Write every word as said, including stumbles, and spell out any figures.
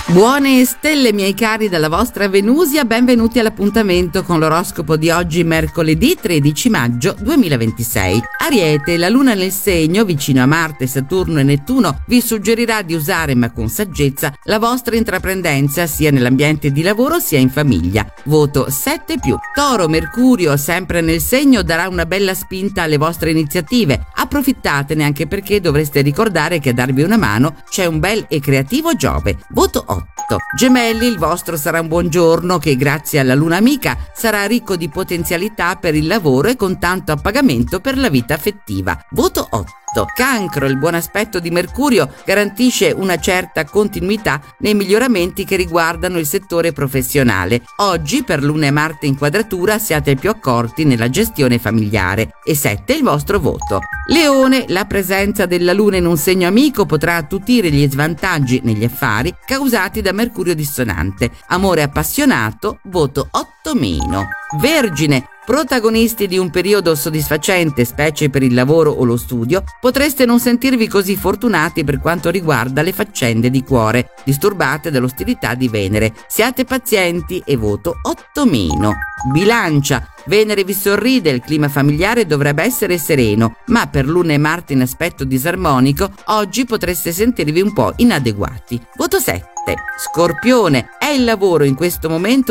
Buone stelle miei cari dalla vostra Venusia, benvenuti all'appuntamento con l'oroscopo di oggi mercoledì tredici maggio duemilaventisei. Ariete, la luna nel segno vicino a Marte, Saturno e Nettuno vi suggerirà di usare ma con saggezza la vostra intraprendenza sia nell'ambiente di lavoro sia in famiglia. Voto sette più. Toro, Mercurio sempre nel segno darà una bella spinta alle vostre iniziative. Approfittatene anche perché dovreste ricordare che a darvi una mano c'è un bel e creativo Giove. Voto otto. Gemelli, il vostro sarà un buon giorno che grazie alla luna amica sarà ricco di potenzialità per il lavoro e con tanto appagamento per la vita affettiva. Voto otto. Cancro, il buon aspetto di Mercurio garantisce una certa continuità nei miglioramenti che riguardano il settore professionale. Oggi per Luna e Marte in quadratura siate più accorti nella gestione familiare. E sette il vostro voto. Leone, la presenza della Luna in un segno amico potrà attutire gli svantaggi negli affari causati da Mercurio dissonante. Amore appassionato, voto otto meno. Vergine, protagonisti di un periodo soddisfacente, specie per il lavoro o lo studio, potreste non sentirvi così fortunati per quanto riguarda le faccende di cuore, disturbate dall'ostilità di Venere. Siate pazienti e voto otto meno. Bilancia, Venere vi sorride, il clima familiare dovrebbe essere sereno, ma per Luna e Marte in aspetto disarmonico, oggi potreste sentirvi un po' inadeguati. Voto sette. Scorpione, è il lavoro in questo momento